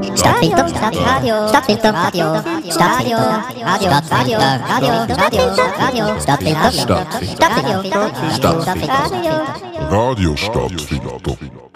Stadtfilter, Radio, Stadtfilter, Radio, Stadtfilter, Radio, Radio, Radio, Radio, Stadtfilter, Stadtfilter, Radio, Radio Stadtfilter.